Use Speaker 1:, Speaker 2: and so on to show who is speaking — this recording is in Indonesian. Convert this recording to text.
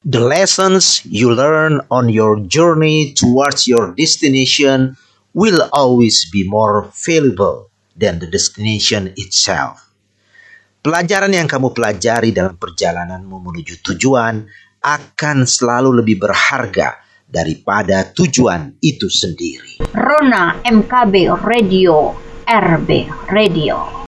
Speaker 1: The lessons you learn on your journey towards your destination will always be more valuable than the destination itself. Pelajaran yang kamu pelajari dalam perjalananmu menuju tujuan akan selalu lebih berharga daripada tujuan itu sendiri.
Speaker 2: Rona MKB Radio, RB Radio.